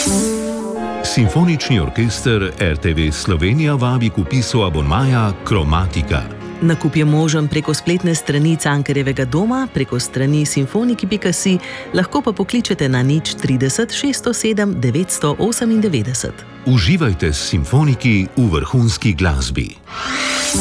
Simfonični orkester RTV Slovenija vabi k vpisu abonmaja Kromatika. Nakup je možen preko spletne strani Cankarjevega doma, preko strani simfoniki.si, lahko pa pokličete na 030 607 998. Uživajte s simfoniki v vrhunski glasbi.